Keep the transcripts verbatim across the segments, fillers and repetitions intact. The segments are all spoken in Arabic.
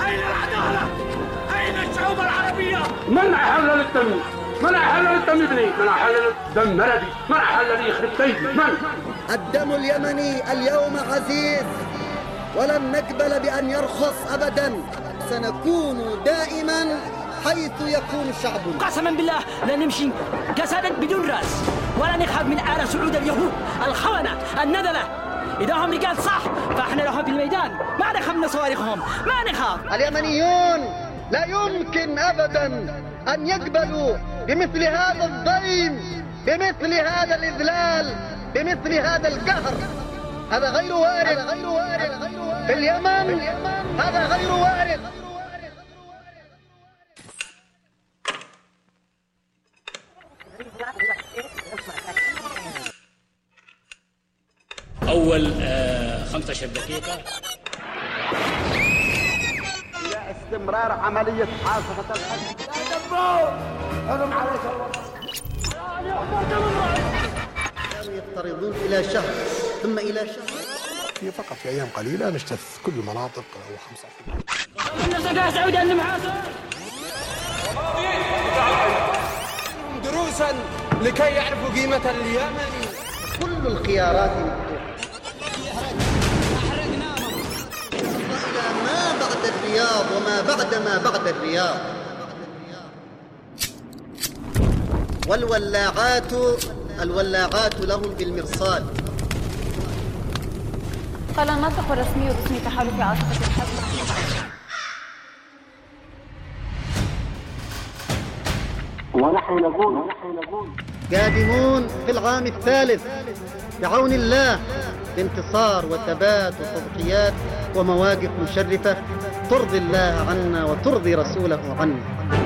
أين العدالة؟ أين الشعوب العربية؟ من أحل للدم؟ من أحل للدم ابني؟ من أحل للدم مردي؟ من أحل لي يخرب بيتي؟ من؟ الدم اليمني اليوم عزيز ولن نقبل بأن يرخص أبدا. سنكون دائما حيث يكون شعبنا. قسما بالله لا نمشي جسدا بدون رأس ولا نخاف من آل سعود اليهود الخونة النذلة. إذا هم رجال صح فإحنا لهم في الميدان، ما نخاف من صواريخهم، ما نخاف. اليمنيون لا يمكن أبدا أن يقبلوا بمثل هذا الضيم، بمثل هذا الإذلال، بمثل هذا القهر. هذا غير وارد غير وارد في اليمن، هذا غير وارد. أول آه خمسة عشر دقيقة إلى استمرار عملية حافظة الحج. لا تبقوا أنا معلش كانوا يفترضون إلى شهر ثم إلى شهر. في فقط في أيام قليلة نجتث كل المناطق أو خمسة. دروسا لكي يعرفوا قيمة اليمن. كل الخيارات مفتوحة. إلى ما بعد الرياض وما بعد ما بعد الرياض. والولاعات الولاعات لهم بالمرصاد. قال الناطق الرسمي باسم تحالف عاصفة الحزم. ونحن نقول قادمون في العام الثالث بعون الله بانتصار وثبات وتضحيات ومواقف مشرفة ترضي الله عنا وترضي رسوله عنا.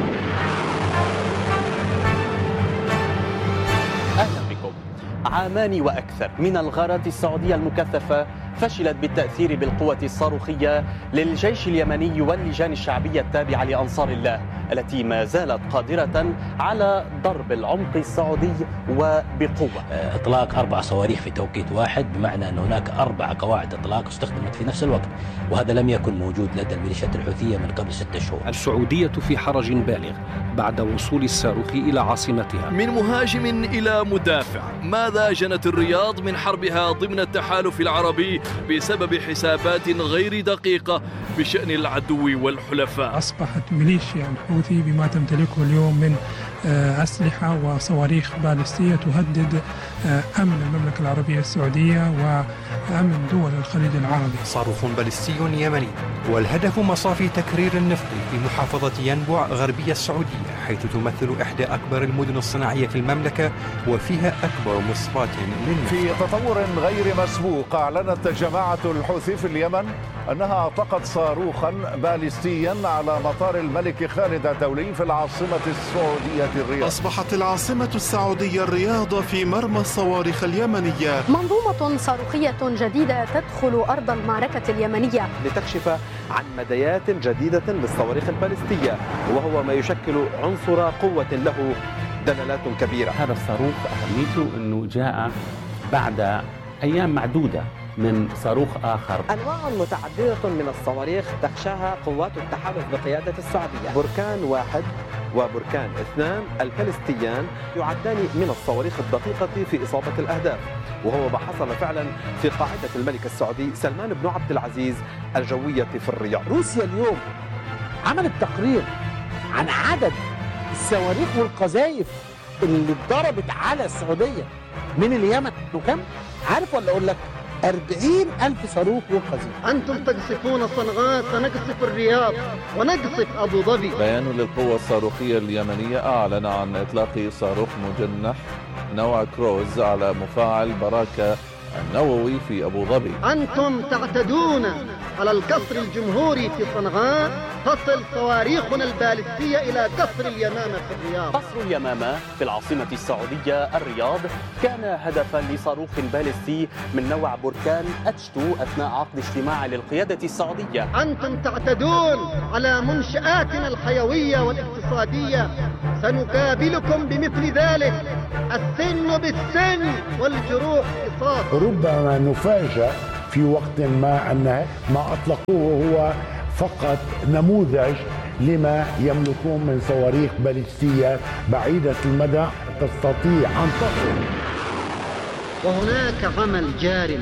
أهلا بكم. عامان وأكثر من الغارات السعودية المكثفة فشلت بالتأثير بالقوة الصاروخية للجيش اليمني واللجان الشعبية التابعة لأنصار الله التي ما زالت قادرة على ضرب العمق السعودي وبقوة. إطلاق أربع صواريخ في توقيت واحد، بمعنى أن هناك أربع قواعد إطلاق استخدمت في نفس الوقت، وهذا لم يكن موجود لدى الميليشيات الحوثية من قبل ستة شهور. السعودية في حرج بالغ بعد وصول الصاروخ إلى عاصمتها. من مهاجم إلى مدافع، ماذا جنت الرياض من حربها ضمن التحالف العربي بسبب حسابات غير دقيقة بشأن العدو والحلفاء؟ أصبحت ميليشيا الحوثي بما تمتلكه اليوم من أسلحة وصواريخ باليستية تهدد أمن المملكة العربية السعودية وأمن دول الخليج العربي. صاروخ باليستي يمني، والهدف مصافي تكرير النفط في محافظة ينبع غربية السعودية، حيث تمثل إحدى أكبر المدن الصناعية في المملكة وفيها أكبر مصفاة للنفط. في تطور غير مسبوق، أعلنت جماعة الحوثي في اليمن أنها أطلقت صاروخا باليستيا على مطار الملك خالد الدولي في العاصمة السعودية الرياض. أصبحت العاصمة السعودية الرياض في مرمى الصواريخ اليمنية. منظومة صاروخية جديدة تدخل أرض المعركة اليمنية لتكشف عن مدايات جديدة للصواريخ الباليستية، وهو ما يشكل عنصر قوة له دلالات كبيرة. هذا الصاروخ أهميته أنه جاء بعد أيام معدودة من صاروخ آخر. أنواع متعددة من الصواريخ تخشاها قوات التحالف بقيادة السعودية. بركان واحد وبركان اثنان البالستيان يعدان من الصواريخ الدقيقة في إصابة الأهداف، وهو ما حصل فعلا في قاعدة الملك السعودي سلمان بن عبد العزيز الجوية في الرياض. روسيا اليوم عملت تقرير عن عدد الصواريخ والقذائف اللي اتضربت على السعودية من اليمن، وكم؟ عارف ولا أقول لك؟ أربعين ألف صاروخ وقذيف. أنتم تقصفون صنعاء، سنقصف الرياض ونقصف أبو ظبي. بيان للقوة الصاروخية اليمنية أعلن عن إطلاق صاروخ مجنح نوع كروز على مفاعل براكة النووي في أبو ظبي. أنتم تعتدون على القصر الجمهوري في صنعاء، تصل صواريخنا البالستية إلى قصر اليمامة في الرياض. قصر اليمامة في العاصمة السعودية الرياض كان هدفا لصاروخ باليستي من نوع بركان اتش اثنين أثناء عقد اجتماع للقيادة السعودية. أنتم تعتدون على منشآتنا الحيوية والاقتصادية، سنقابلكم بمثل ذلك، السن بالسن والجروح قصاص. ربما نفاجأ في وقت ما أن ما أطلقوه هو فقط نموذج لما يملكون من صواريخ باليستية بعيدة المدى تستطيع أن تصل. وهناك عمل جار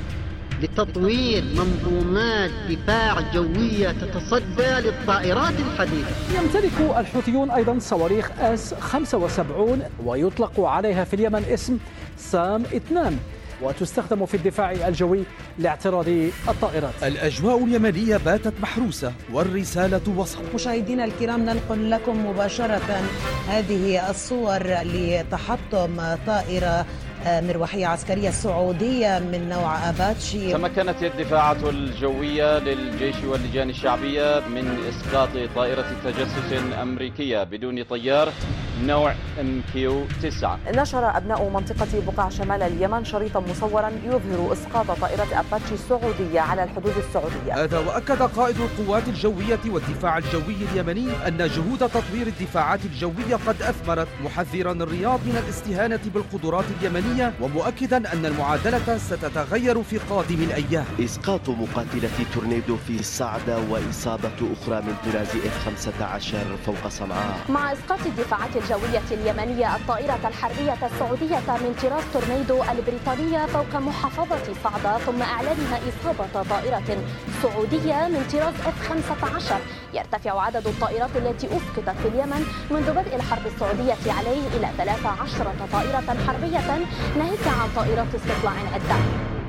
لتطوير منظومات دفاع جوية تتصدى للطائرات الحديثة. يمتلك الحوثيون أيضا صواريخ اس خمسة وسبعين ويطلق عليها في اليمن اسم سام اثنين، وتستخدم في الدفاع الجوي لاعتراض الطائرات. الأجواء اليمنية باتت محروسة والرسالة وصلت. مشاهدينا الكرام، ننقل لكم مباشرة هذه الصور لتحطم طائرة مروحية عسكرية سعودية من نوع أباتشي. تمكنت الدفاعات الجوية للجيش واللجان الشعبية من إسقاط طائرة تجسس أمريكية بدون طيار نوع إم كيو تسعة. نشر أبناء منطقة بقع شمال اليمن شريطا مصورا يظهر إسقاط طائرة أباتشي السعودية على الحدود السعودية. هذا وأكد قائد القوات الجوية والدفاع الجوي اليمني أن جهود تطوير الدفاعات الجوية قد أثمرت، محذرا الرياض من الاستهانة بالقدرات اليمنية ومؤكدا أن المعادلة ستتغير في قادم الأيام. إسقاط مقاتلة تورنيدو في الصعدة وإصابة أخرى من طراز إف خمسة عشر فوق صنعاء. مع إسقاط الدفاعات الجوية اليمنية الطائرة الحربية السعودية من طراز تورنيدو البريطانية فوق محافظة صعدة، ثم إعلانها إصابة طائرة سعودية من طراز إف خمسة عشر. يرتفع عدد الطائرات التي أسقطت في اليمن منذ بدء الحرب السعودية عليه إلى ثلاث عشرة طائرة حربية، ناهيك عن طائرات استطلاع عدة.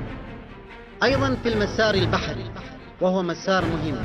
أيضا في المسار البحري، وهو مسار مهم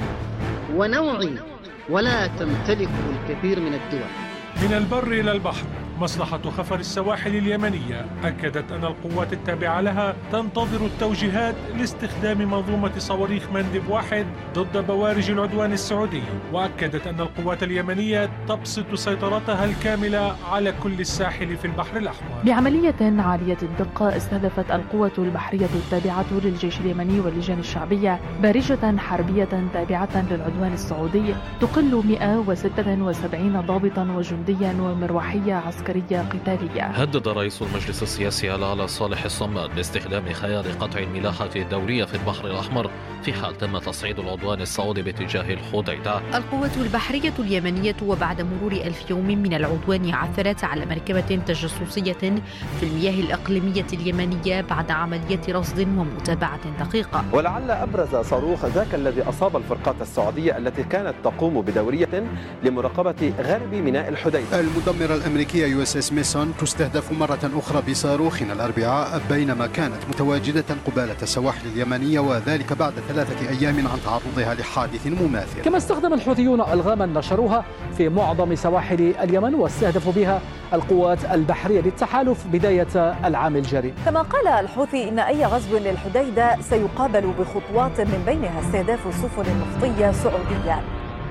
ونوعي ولا تمتلكه الكثير من الدول. من البر إلى البحر، مصلحة خفر السواحل اليمنية أكدت أن القوات التابعة لها تنتظر التوجيهات لاستخدام منظومة صواريخ مندب واحد ضد بوارج العدوان السعودي، وأكدت أن القوات اليمنية تبسط سيطرتها الكاملة على كل الساحل في البحر الأحمر. بعملية عالية الدقة استهدفت القوة البحرية التابعة للجيش اليمني واللجان الشعبية بارجة حربية تابعة للعدوان السعودي تقل مئة وستة وسبعين ضابطا وجنديا ومروحية عسكرية قتالية. هدد رئيس المجلس السياسي الأعلى صالح الصماد باستخدام خيار قطع الملاحة الدولية في البحر الأحمر في حال تم تصعيد العدوان السعودي باتجاه الحديدة. القوة البحرية اليمنية وبعد مرور ألف يوم من العدوان عثرت على مركبة تجسسية في المياه الإقليمية اليمنية بعد عملية رصد ومتابعة دقيقة. ولعل أبرز صاروخ ذاك الذي أصاب الفرقات السعودية التي كانت تقوم بدورية لمراقبة غرب ميناء الحديدة. المدمرة الأمريكية يو اس اس ميسون تستهدف مرة أخرى بصاروخ الأربعاء بينما كانت متواجدة قبالة السواحل اليمنية، وذلك بعد ثلاثة أيام عن تعرضها لحادث مماثل. كما استخدم الحوثيون ألغاما نشروها في معظم سواحل اليمن واستهدفوا بها القوات البحرية للتحالف بداية العام الجاري. كما قال الحوثي إن أي غزو للحديدة سيقابل بخطوات من بينها استهداف سفن نفطية سعودية.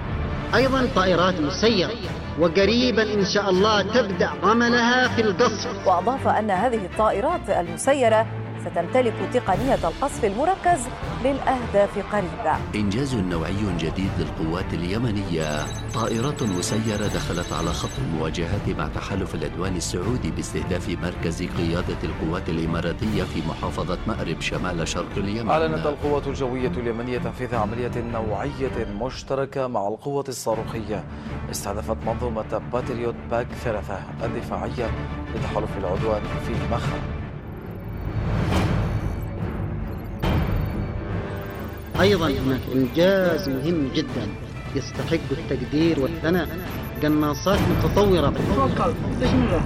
أيضا طائرات مسيرة، وقريبا إن شاء الله تبدأ عملها في القصف. وأضاف أن هذه الطائرات المسيرة ستمتلك تقنية القصف المركز للأهداف قريبة. إنجاز نوعي جديد للقوات اليمنية. طائرات مسيرة دخلت على خط المواجهات مع تحالف العدوان السعودي باستهداف مركز قيادة القوات الإماراتية في محافظة مأرب شمال شرق اليمن. أعلنت القوات الجوية اليمنية تنفيذ عملية نوعية مشتركة مع القوة الصاروخية استهدفت منظومة باتريوت باك ثلاثة الدفاعية لتحالف العدوان في المخا. أيضا هناك إنجاز مهم جدا يستحق التقدير والثناء، قناصات متطورة. توكل بسم الله.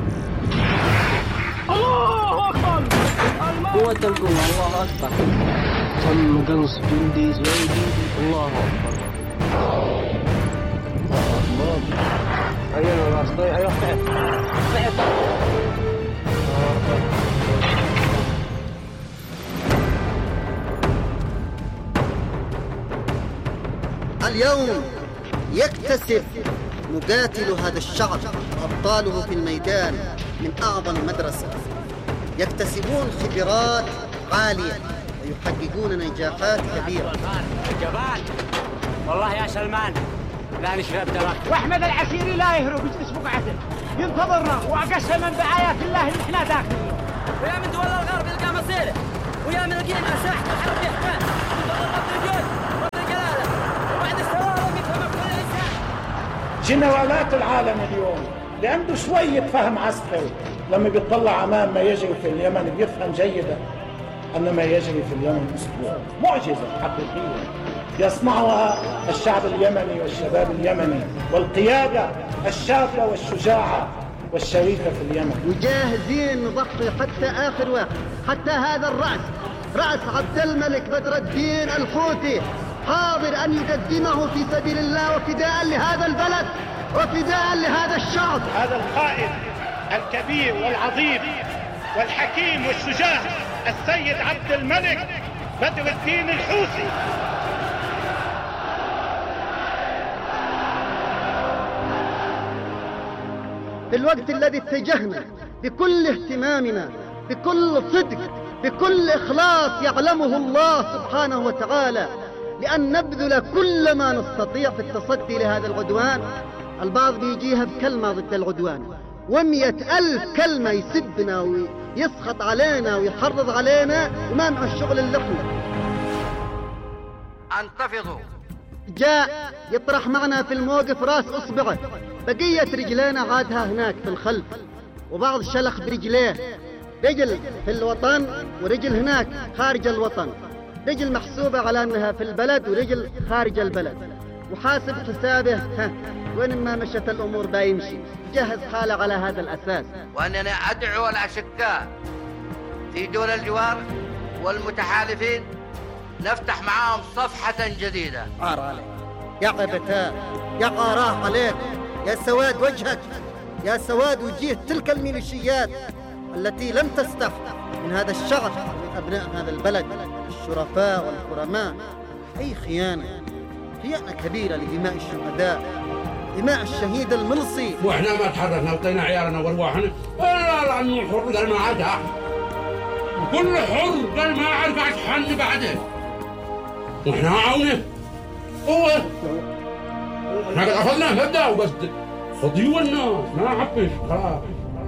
الله أكبر. قوة القوة. الله أكبر. تم قنص جندي سعودي. الله أكبر. الله أكبر. أيوة راس طيب أيوة طيب. اليوم يكتسب مقاتل هذا الشعب أبطاله في الميدان من أعظم مدرسة، يكتسبون خبرات عالية ويحققون نجاحات كبيرة. جبان والله يا سلمان لا نشرب دمك. واحمد العسيري لا يهرب يجلس بقعته ينتظرنا، وقسما بآيات الله ان احنا داخلين. ويا من دول الغرب يلقى مصيره، ويا من القيمة ساحة الحرب يحتاج. جنرالات العالم اليوم اللي عنده شوية فهم عسكري لما بيطلع أمام ما يجري في اليمن بيفهم جيدا أن ما يجري في اليمن أسبوع معجزة حقيقية يصنعها الشعب اليمني والشباب اليمني والقيادة الشابة والشجاعة والشريفة في اليمن. وجاهزين نضحي حتى آخر واحد، حتى هذا الرأس رأس عبد الملك بدر الدين الحوثي حاضر أن يقدمه في سبيل الله وفداء لهذا البلد وفداء لهذا الشعب. هذا القائد الكبير والعظيم والحكيم والشجاع السيد عبد الملك بدر الدين الحوثي. في الوقت الذي اتجهنا بكل اهتمامنا بكل صدق بكل إخلاص يعلمه الله سبحانه وتعالى لأن نبذل كل ما نستطيع في التصدي لهذا العدوان. البعض بيجيها بكلمة ضد العدوان ومئة ألف كلمة يسبنا ويسخط علينا ويحرض علينا وما مع الشغل اللي احنا. انتفضوا. جاء يطرح معنا في الموقف راس أصبعه، بقية رجلينا عادها هناك في الخلف، وبعض شلخ برجليه، رجل في الوطن ورجل هناك خارج الوطن، رجل محسوبة على أنها في البلد ورجل خارج البلد، وحاسب حسابه ها وين ما مشت الأمور بايمشي، جهز حاله على هذا الأساس. وأننا أدعو الأشقاء في دول الجوار والمتحالفين نفتح معاهم صفحة جديدة. عار عليك يا عبتاه يا قاراه عليك يا سواد وجهك يا سواد وجيه تلك الميليشيات التي لم تستح من هذا الشعب من أبناء هذا البلد الشرفاء والكرماء. أي خيانة خيانة كبيرة لدماء الشهداء، دماء الشهيد الملصي. واحنا ما تحركنا وطينا عيالنا وارواحنا لا لا انه حر قال ما عاد كل حر قال ما عاد بعد حن بعده واحنا عاونه هو احنا قد اخذنا مبدا وبس فضيوا الناس ما عبش خلاص.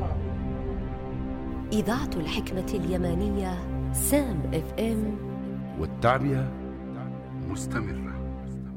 إذاعة الحكمة اليمنية سام اف ام، والتعبئة مستمرة.